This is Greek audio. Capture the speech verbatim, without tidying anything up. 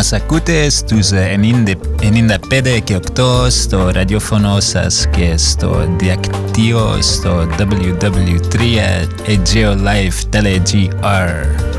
μας ακούτε στους ενενήντα πέντε και οκτώ στο ραδιόφωνο σας και στο διακτύο στο double-u double-u double-u τελεία ageolife τελεία gr.